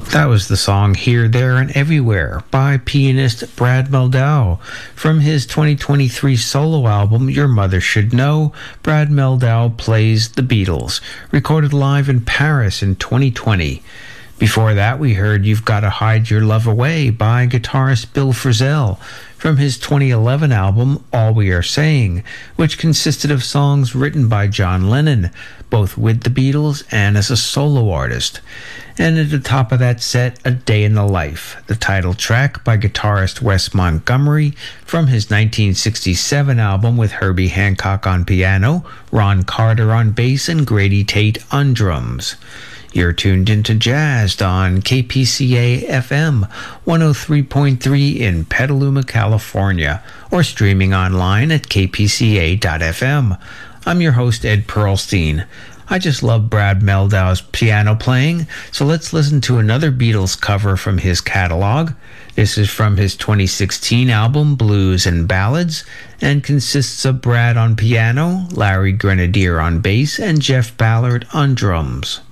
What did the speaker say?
That was the song Here, There, and Everywhere by pianist Brad Mehldau. From his 2023 solo album, Your Mother Should Know, Brad Mehldau plays The Beatles, recorded live in Paris in 2020. Before that, we heard You've Gotta Hide Your Love Away by guitarist Bill Frisell from his 2011 album All We Are Saying, which consisted of songs written by John Lennon, both with the Beatles and as a solo artist. And at the top of that set, A Day in the Life, the title track by guitarist Wes Montgomery from his 1967 album with Herbie Hancock on piano, Ron Carter on bass, and Grady Tate on drums. You're tuned into Jazzed on KPCA FM 103.3 in Petaluma, California, or streaming online at kpca.fm. I'm your host, Ed Pearlstein. I just love Brad Mehldau's piano playing, so let's listen to another Beatles cover from his catalog. This is from his 2016 album, Blues and Ballads, and consists of Brad on piano, Larry Grenadier on bass, and Jeff Ballard on drums.